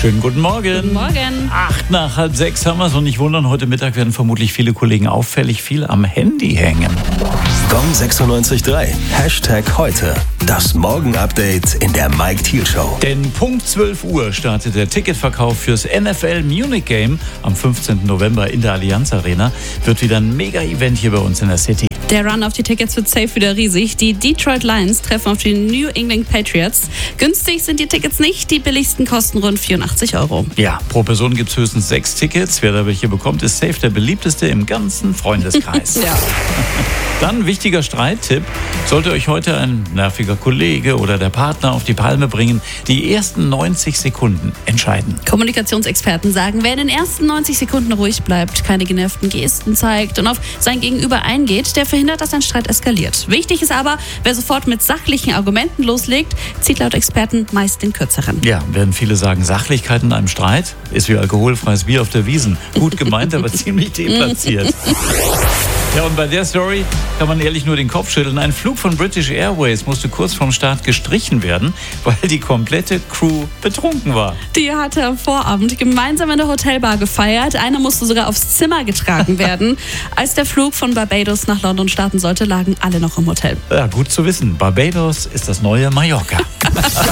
Schönen guten Morgen. Guten Morgen. 5:08 haben wir es und nicht wundern, heute Mittag werden vermutlich viele Kollegen auffällig viel am Handy hängen. Gong 96.3, #heute. Das Morgen-Update in der Mike Thiel Show. Denn Punkt 12 Uhr startet der Ticketverkauf fürs NFL Munich Game am 15. November in der Allianz Arena. Wird wieder ein Mega-Event hier bei uns in der City. Der Run auf die Tickets wird safe wieder riesig. Die Detroit Lions treffen auf die New England Patriots. Günstig sind die Tickets nicht, die billigsten kosten rund 84 €. Ja, pro Person gibt es höchstens 6 Tickets. Wer da welche bekommt, ist safe der beliebteste im ganzen Freundeskreis. Ja. Dann wichtiger Streittipp. Sollte euch heute ein nerviger Kollege oder der Partner auf die Palme bringen, die ersten 90 Sekunden entscheiden. Kommunikationsexperten sagen, wer in den ersten 90 Sekunden ruhig bleibt, keine genervten Gesten zeigt und auf sein Gegenüber eingeht, der verhindert, dass ein Streit eskaliert. Wichtig ist aber, wer sofort mit sachlichen Argumenten loslegt, zieht laut Experten meist den kürzeren. Ja, werden viele sagen, Sachlichkeit in einem Streit ist wie alkoholfreies Bier auf der Wiesn. Gut gemeint, aber ziemlich deplatziert. Ja, und bei der Story kann man ehrlich nur den Kopf schütteln. Ein Flug von British Airways musste kurz vorm Start gestrichen werden, weil die komplette Crew betrunken war. Die hatte am Vorabend gemeinsam in der Hotelbar gefeiert. Einer musste sogar aufs Zimmer getragen werden. Als der Flug von Barbados nach London starten sollte, lagen alle noch im Hotel. Ja, gut zu wissen. Barbados ist das neue Mallorca.